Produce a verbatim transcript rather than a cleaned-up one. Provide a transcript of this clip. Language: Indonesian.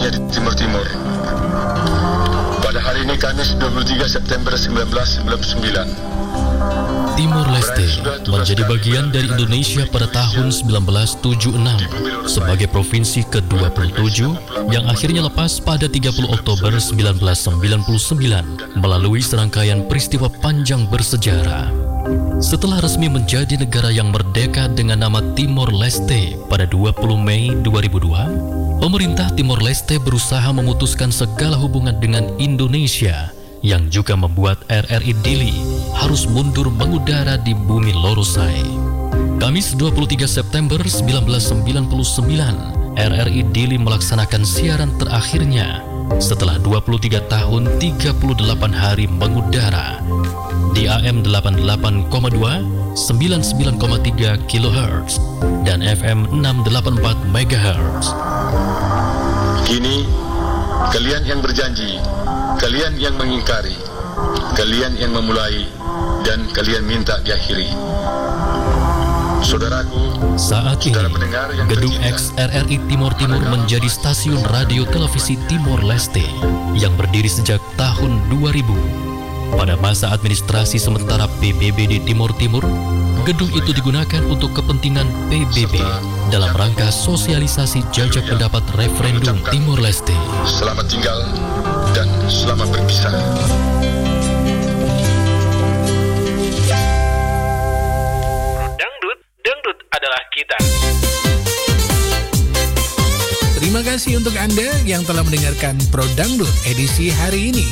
khususnya di Timur Timur. Pada hari ini Kamis dua puluh tiga September seribu sembilan ratus sembilan puluh sembilan, Timor Leste menjadi bagian dari Indonesia pada tahun seribu sembilan ratus tujuh puluh enam sebagai provinsi ke dua puluh tujuh yang akhirnya lepas pada tiga puluh Oktober seribu sembilan ratus sembilan puluh sembilan melalui serangkaian peristiwa panjang bersejarah. Setelah resmi menjadi negara yang merdeka dengan nama Timor Leste pada dua puluh Mei dua ribu dua, pemerintah Timor Leste berusaha memutuskan segala hubungan dengan Indonesia yang juga membuat R R I Dili harus mundur mengudara di bumi Lorosai. Kamis dua puluh tiga September seribu sembilan ratus sembilan puluh sembilan, R R I Dili melaksanakan siaran terakhirnya setelah dua puluh tiga tahun tiga puluh delapan hari mengudara di A M delapan puluh delapan koma dua, sembilan puluh sembilan koma tiga kilohertz dan F M enam puluh delapan koma empat megahertz. Kini, kalian yang berjanji, kalian yang mengingkari, kalian yang memulai, dan kalian minta diakhiri. Saudaraku, saat ini, saudara pendengar yang Gedung tercinta, X R R I Timor Timur menjadi stasiun radio televisi Timor Leste yang berdiri sejak tahun dua ribu. Pada masa administrasi sementara P B B di Timor Timur, gedung itu digunakan untuk kepentingan P B B dalam rangka sosialisasi jajak pendapat referendum Timor Leste. selamat tinggal dan selamat berpisah. Dangdut, dangdut adalah kita. Terima kasih untuk Anda yang telah mendengarkan Pro Dangdut edisi hari ini.